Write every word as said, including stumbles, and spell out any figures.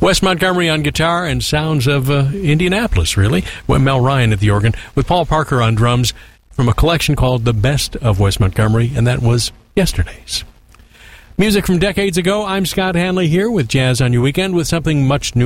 Wes Montgomery on guitar and sounds of uh, Indianapolis, really. Mel Ryan at the organ with Paul Parker on drums from a collection called The Best of Wes Montgomery, and that was yesterday's. Music from decades ago. I'm Scott Hanley here with Jazz on Your Weekend with something much new.